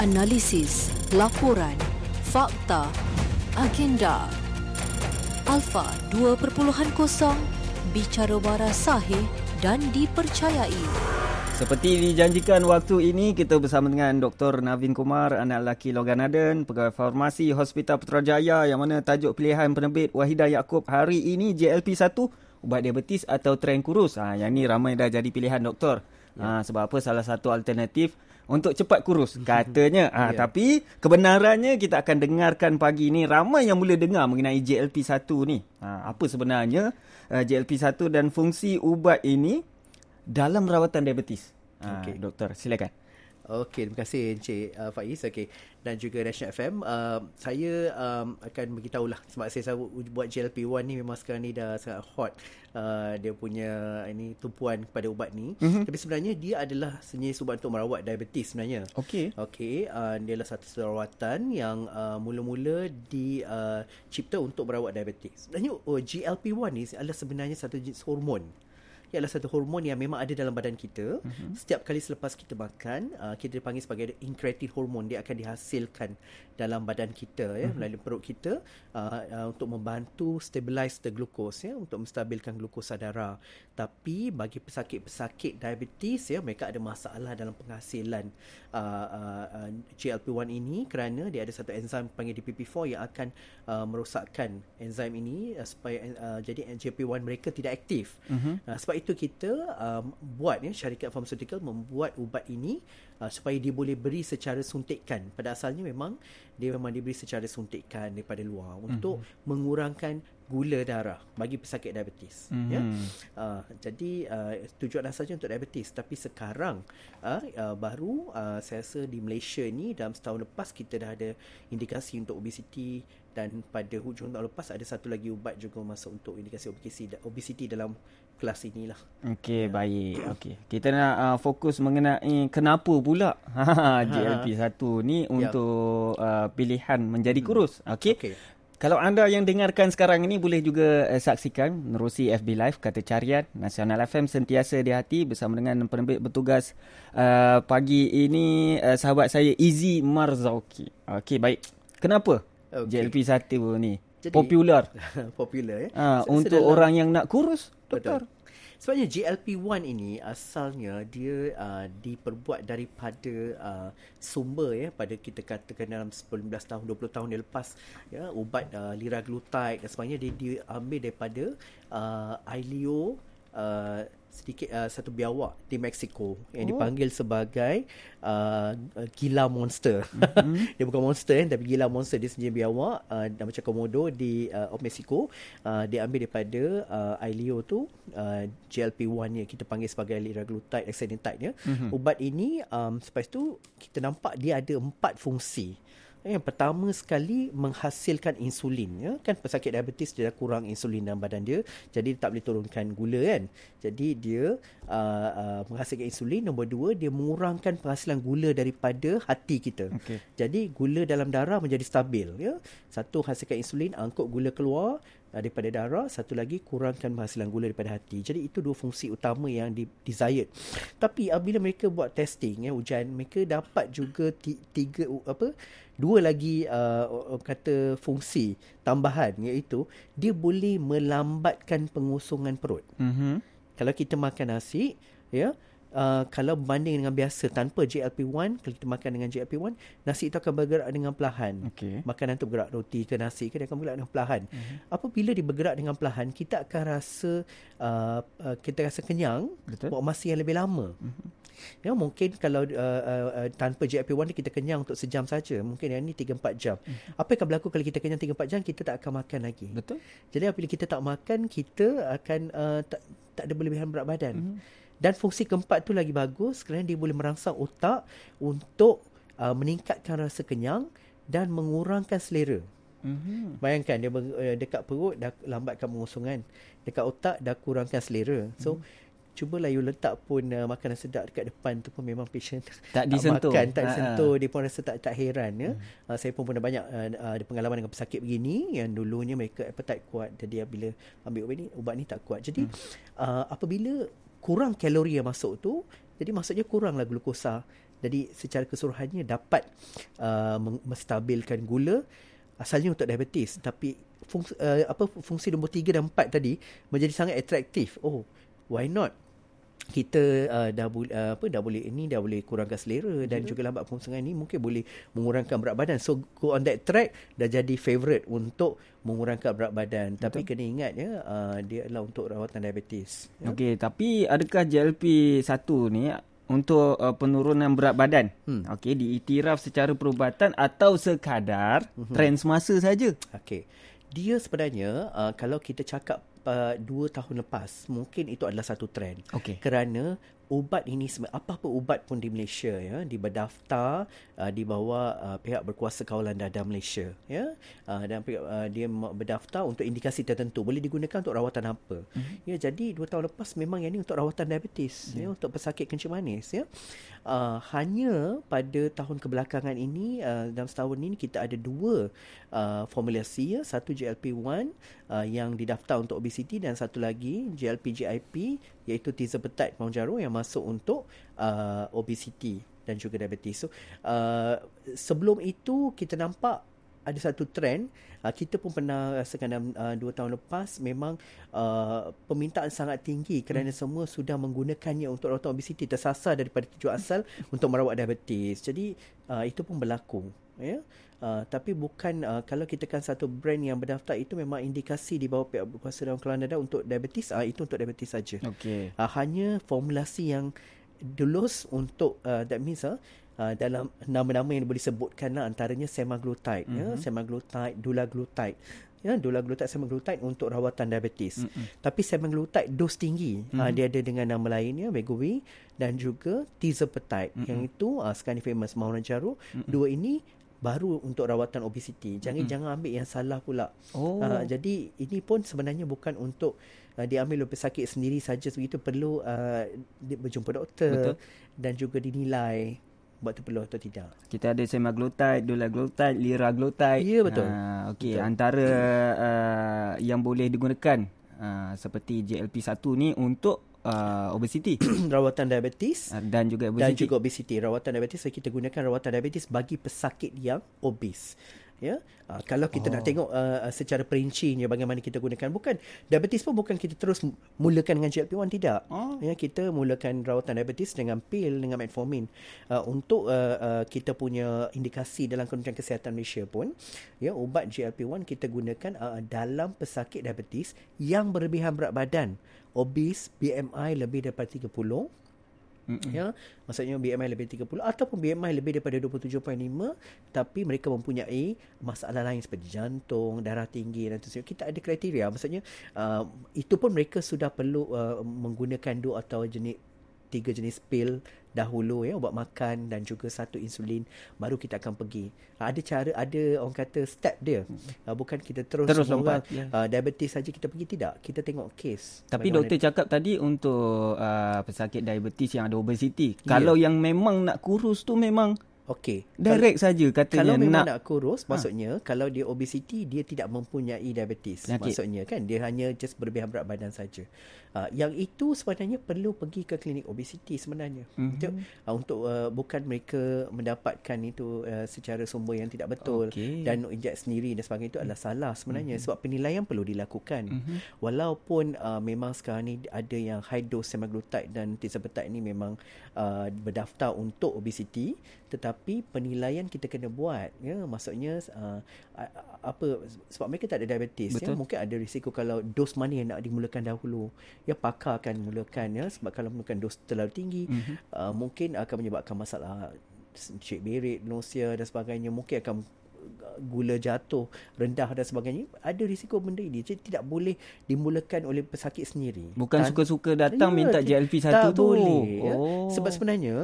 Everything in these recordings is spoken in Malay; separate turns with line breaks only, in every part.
Analisis, laporan, fakta, agenda. Alpha 2.0, bicara waras sahih dan dipercayai.
Seperti dijanjikan waktu ini, kita bersama dengan Dr. Navin Kumar, anak lelaki Loganaden, pegawai farmasi Hospital Putrajaya, yang mana tajuk pilihan penerbit Wahidah Yaakob hari ini JLP1, ubat diabetes atau tren kurus. Yang ni ramai dah jadi pilihan doktor. Sebab apa? Salah satu alternatif untuk cepat kurus katanya. Tapi kebenarannya kita akan dengarkan pagi ini. Ramai yang mula dengar mengenai JLP1 ni. Apa sebenarnya JLP1 dan fungsi ubat ini dalam rawatan diabetes? Doktor, silakan.
Okey, terima kasih Encik Faiz. Okey, dan juga National FM. Saya akan beritahulah sebab saya buat GLP-1 ni memang sekarang ni dah sangat hot. Dia punya tumpuan kepada ubat ni. Tapi sebenarnya dia adalah sejenis ubat untuk merawat diabetes sebenarnya.
Okey.
Dia adalah satu rawatan yang mula-mula dicipta untuk merawat diabetes. Sebenarnya GLP-1 ni adalah sebenarnya satu jenis hormon. Ia adalah satu hormon yang memang ada dalam badan kita. Setiap kali selepas kita makan, kita dipanggil sebagai incretin hormon. Dia akan dihasilkan dalam badan kita, melalui perut kita, untuk membantu stabilize the glucose, untuk menstabilkan glukosa darah. Tapi bagi pesakit-pesakit diabetes, mereka ada masalah dalam penghasilan GLP-1 ini, kerana dia ada satu enzim panggil DPP-4 yang akan merosakkan enzim ini supaya jadi GLP-1 mereka tidak aktif. Sebab itu kita syarikat farmaceutical membuat ubat ini supaya dia boleh beri secara suntikan. Pada asalnya memang diberi secara suntikan daripada luar untuk mengurangkan gula darah bagi pesakit diabetes. Jadi tujuan asalnya untuk diabetes, tapi sekarang baru saya rasa di Malaysia ni dalam setahun lepas kita dah ada indikasi untuk obesiti, dan pada hujung tahun lepas ada satu lagi ubat juga masuk untuk indikasi obesiti dalam kelas inilah. Okey,
baik. Okey. Kita nak fokus mengenai kenapa pula GLP-1 ni untuk pilihan menjadi kurus. Okey. Kalau anda yang dengarkan sekarang ini, boleh juga saksikan menerusi FB Live Kata Carian Nasional FM sentiasa di hati bersama dengan penerbit bertugas pagi ini, sahabat saya Izzy Marzauki. Okey, baik. Kenapa JLP1 ni popular?
Popular
untuk orang yang nak kurus, doktor.
Betul. Sebabnya GLP-1 ini asalnya dia diperbuat daripada sumber pada kita katakan dalam 15 tahun 20 tahun yang lepas, ubat liraglutide dan sebagainya dia diambil daripada Aileo, satu biawak di Mexico yang dipanggil sebagai gila monster. Dia bukan monster tapi gila monster. Dia sejenis biawak macam komodo di Mexico. Dia ambil daripada Aileo tu, GLP-1 kita panggil sebagai liraglutide exenatide. Ubat ini selepas tu kita nampak dia ada 4 fungsi. Yang pertama sekali, menghasilkan insulin. Kan pesakit diabetes dia dah kurang insulin dalam badan dia, jadi dia tak boleh turunkan gula kan. Jadi dia menghasilkan insulin. Nombor 2, dia mengurangkan penghasilan gula daripada hati kita. Jadi gula dalam darah menjadi stabil. Satu, hasilkan insulin, angkut gula keluar daripada darah. Satu lagi, kurangkan penghasilan gula daripada hati. Jadi itu 2 fungsi utama yang desired. Tapi apabila mereka buat testing, ujian, mereka dapat juga 2 lagi kata fungsi tambahan, iaitu dia boleh melambatkan pengosongan perut. Kalau kita makan nasi, kalau berbanding dengan biasa tanpa GLP-1, kalau kita makan dengan GLP-1, nasi itu akan bergerak dengan perlahan. Makanan tu bergerak, roti ke nasi ke, dia akan bergerak dengan perlahan. Apabila dia bergerak dengan perlahan, kita akan rasa kenyang. Buat masa yang lebih lama. Mungkin kalau tanpa GLP-1 kita kenyang untuk sejam saja. Mungkin yang ni 3-4 jam. Apa yang akan berlaku kalau kita kenyang 3-4 jam? Kita tak akan makan lagi. Betul. Jadi apabila kita tak makan, kita akan tak ada berlebihan berat badan. Dan fungsi keempat tu lagi bagus kerana dia boleh merangsang otak untuk meningkatkan rasa kenyang dan mengurangkan selera. Bayangkan dia dekat perut dah lambatkan pengosongan, dekat otak dah kurangkan selera. So cubalah you letak pun makanan sedap dekat depan tu pun memang patient tak disentuh. Tak disentuh, dia pun rasa tak heran. Saya pun pernah banyak ada pengalaman dengan pesakit begini yang dulunya mereka appetite kuat, jadi bila ambil ubat ni tak kuat. Jadi apabila kurang kalori yang masuk tu, jadi maksudnya kuranglah glukosa Jadi secara keseluruhannya dapat menstabilkan gula, asalnya untuk diabetes, tapi fungsi nombor 3 dan 4 tadi menjadi sangat atraktif. Oh, why not? Kita dah boleh kurangkan selera dan juga lambat pemungsungan ni mungkin boleh mengurangkan berat badan. So go on that track, dah jadi favourite untuk mengurangkan berat badan. Betul. Tapi kena ingat dia adalah untuk rawatan diabetes.
Okey, tapi adakah GLP-1 ni untuk penurunan berat badan? Okey, diiktiraf secara perubatan atau sekadar trend semasa saja?
Okey. Dia sebenarnya kalau kita cakap 2 tahun lepas, mungkin itu adalah satu trend. Kerana ubat ini, apa-apa ubat pun di Malaysia berdaftar di bawah pihak berkuasa kawalan dadah Malaysia dan dia berdaftar untuk indikasi tertentu, boleh digunakan untuk rawatan apa. Jadi 2 tahun lepas memang yang ini untuk rawatan diabetes, untuk pesakit kencing manis. Hanya pada tahun kebelakangan ini, dalam setahun ini kita ada 2 formulasi, satu GLP-1 yang didaftar untuk obesiti dan satu lagi GLP-GIP iaitu tirzepatide Mounjaro yang masuk untuk obesiti dan juga diabetes. So sebelum itu kita nampak ada satu trend, kita pun pernah rasakan dalam 2 tahun lepas memang permintaan sangat tinggi kerana semua sudah menggunakannya untuk rawatan obesiti, tersasar daripada tujuan asal untuk merawat diabetes. Jadi itu pun berlaku. Tapi bukan kalau kita kan satu brand yang berdaftar itu memang indikasi di bawah pihak berkuasa dalam kawalan dadah untuk diabetes, itu untuk diabetes saja. Hanya formulasi yang dulus untuk that means dalam nama-nama yang boleh sebutkan antaranya semaglutide, semaglutide, dulaglutide. Dulaglutide, semaglutide untuk rawatan diabetes. Tapi semaglutide dos tinggi, dia ada dengan nama lainnya Wegovy dan juga tirzepatide yang itu sekarang famous Mounjaro. Dua ini baru untuk rawatan obesiti. Jangan ambil yang salah pula. Jadi ini pun sebenarnya bukan untuk diambil oleh pesakit sendiri saja, begitu perlu berjumpa doktor. Betul. Dan juga dinilai buat tu perlu atau tidak. Kita
ada semaglutide, dulaglutide, liraglutide.
Ya, betul.
Okey, antara yang boleh digunakan seperti GLP-1 ni untuk obesiti,
rawatan diabetes
dan juga
obesiti. Rawatan diabetes kita gunakan rawatan diabetes bagi pesakit yang obes. Kalau kita nak tengok secara perincinya bagaimana kita gunakan, bukan diabetes pun bukan kita terus mulakan dengan GLP-1, tidak. Kita mulakan rawatan diabetes dengan pil, dengan metformin. Untuk kita punya indikasi dalam Kementerian Kesihatan Malaysia pun, ubat GLP-1 kita gunakan dalam pesakit diabetes yang berlebihan berat badan, obes, BMI lebih daripada 30. Maksudnya BMI lebih 30 ataupun BMI lebih daripada 27.5, tapi mereka mempunyai masalah lain seperti jantung, darah tinggi dan sebagainya. Kita ada kriteria, maksudnya itu pun mereka sudah perlu menggunakan 2 atau 3 jenis pil dahulu, ubat makan dan juga 1 insulin, baru kita akan pergi. Ada orang kata step dia. Bukan kita terus lompat diabetes saja kita pergi, tidak. Kita tengok kes.
Tapi doktor cakap tadi untuk pesakit diabetes yang ada obesiti, kalau yang memang nak kurus tu memang direct saja katanya.
Kalau memang nak kurus, maksudnya kalau dia obesiti, dia tidak mempunyai diabetes. Maksudnya kan dia hanya just berlebihan berat badan saja. Yang itu sebenarnya perlu pergi ke klinik obesiti sebenarnya. Untuk bukan mereka mendapatkan itu secara sumber yang tidak betul dan injek sendiri dan sebagainya, itu adalah salah sebenarnya. Sebab penilaian perlu dilakukan. Walaupun memang sekarang ni ada yang high dose semaglutide dan tirzepatide ni memang berdaftar untuk obesiti, tetapi penilaian kita kena buat, maksudnya sebab mereka tak ada diabetes, mungkin ada risiko kalau dos mana yang nak dimulakan dahulu, pakar akan mulakan, sebab kalau mulakan dos terlalu tinggi, mungkin akan menyebabkan masalah cik berit, nausea dan sebagainya, mungkin akan gula jatuh rendah dan sebagainya. Ada risiko benda ini, jadi tidak boleh dimulakan oleh pesakit sendiri.
Bukan suka-suka datang minta GLP-1
tak
tu
boleh. Sebab sebenarnya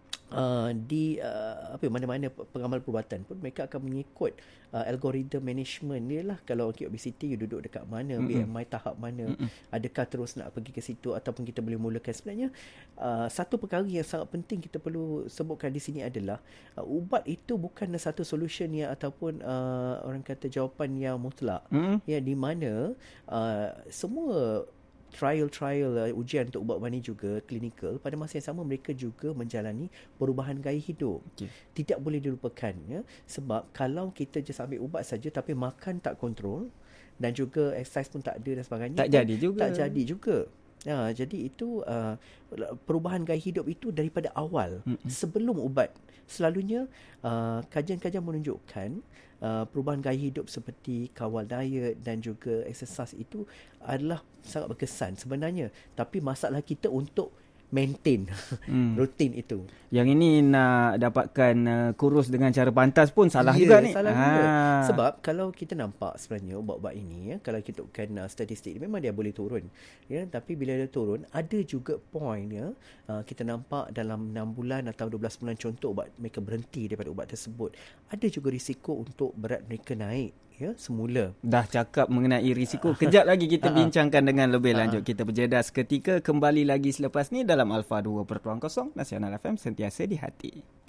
di mana-mana pengamal perubatan pun mereka akan mengikut algoritma management dia lah. Kalau obesity, you duduk dekat mana, BMI tahap mana, adakah terus nak pergi ke situ ataupun kita boleh mulakan. Sebenarnya satu perkara yang sangat penting kita perlu sebutkan di sini adalah ubat itu bukan satu solution yang ataupun orang kata jawapan yang mutlak, di mana semua trial ujian untuk ubat-ubat ni juga klinikal, pada masa yang sama mereka juga menjalani perubahan gaya hidup. Tidak boleh dilupakan ya, sebab kalau kita just ambil ubat saja tapi makan tak kontrol dan juga exercise pun tak ada dan sebagainya,
tak jadi juga.
Jadi itu perubahan gaya hidup itu daripada awal sebelum ubat. Selalunya kajian-kajian menunjukkan perubahan gaya hidup seperti kawal diet dan juga exercise itu adalah sangat berkesan sebenarnya. Tapi masalah kita untuk maintain rutin itu.
Yang ini nak dapatkan kurus dengan cara pantas pun salah juga ni.
Salah juga. Sebab kalau kita nampak sebenarnya ubat-ubat ini, kalau kita tukar statistik, memang dia boleh turun. Ya, tapi bila dia turun, ada juga point ya, kita nampak dalam 6 bulan atau 12 bulan contoh ubat mereka berhenti daripada ubat tersebut. Ada juga risiko untuk berat mereka naik. Ya, semula.
Dah cakap mengenai risiko, kejap lagi kita bincangkan dengan lebih lanjut. Kita berjeda seketika, kembali lagi selepas ni dalam Alpha 2.0 Nasional FM, sentiasa di hati.